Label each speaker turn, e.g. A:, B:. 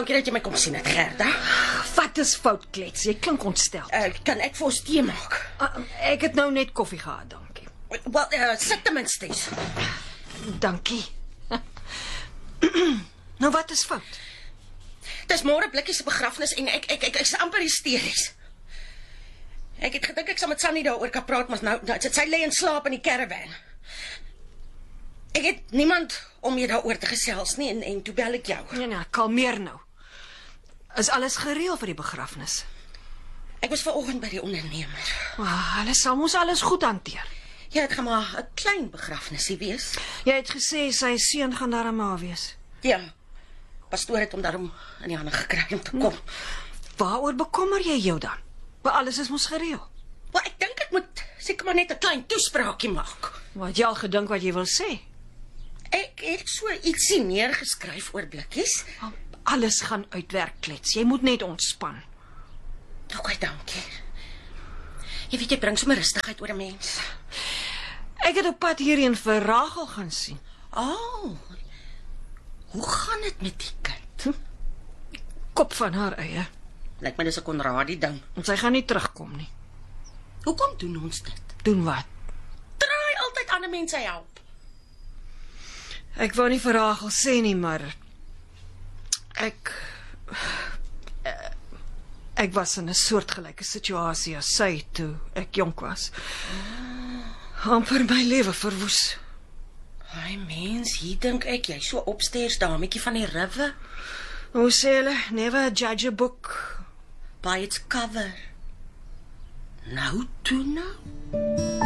A: dankie dat jy my kom sien het, Gerda.
B: Wat is fout, klets? Jy klink ontstel.
A: Kan ek vir ons tee maak?
B: Ek het nou net koffie gehad, dankie.
A: Wel, sit ten minste.
B: Dankie. Nou wat is fout?
A: Dis môre Blikkie se begrafnis en ek is amper hysteries. Ek het gedink ek sal met Sannie daaroor kan praat, maar nou sy lê in slaap in die caravan. Ek het niemand om mee daaroor te gesels nie en toe bel ek jou.
B: Nee, kalmeer nou. Is alles gereël vir die begrafnis?
A: Ek was vanoggend by die ondernemer.
B: Hulle sal mos alles goed hanteer.
A: Ja, dit gaan maar 'n klein begrafnisie wees.
B: Jy het gesê sy seun gaan daar maar wees.
A: Ja. Pastoor het hom daarom in die hande gekry om te kom.
B: Waaroor bekommer jy jou dan? Maar alles is mos gereël.
A: Wel, ek dink ek moet seker maar net 'n klein toespraakie maak.
B: Wat jy al gedink wat jy wil sê?
A: Ek het so ietsie neergeskryf oor Blikkies.
B: Alles gaan uitwerk, klets. Jy moet net ontspan.
A: Okay, dankie. Jy weet jy bring sommer rustigheid oor 'n mens.
B: Ek het op pad hierheen vir Rachel gaan sien.
A: Hoe gaan dit met die kind?
B: Kop van haar eie.
A: Lyk my dis 'n Konradie ding.
B: En sy gaan nie terugkom nie.
A: Hoekom doen ons dit?
B: Doen wat?
A: Draai altyd ander mense help.
B: Ek wou nie vir Rachel sê nie, maar ek was in 'n soortgelyke situasie as sy toe ek jonk was. Amper my lewe verwoes.
A: Ai mens, hier dink ek jy so opstairs dametjie van die rive.
B: Hoe sê hulle? Never judge a book
A: By its cover. Nou toe nou.